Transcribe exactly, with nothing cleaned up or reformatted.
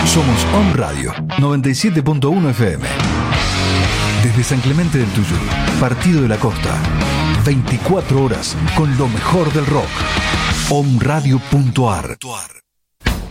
Somos Om Radio noventa y siete punto uno F M. Desde San Clemente del Tuyú, Partido de la Costa. veinticuatro horas con lo mejor del rock. om radio punto a r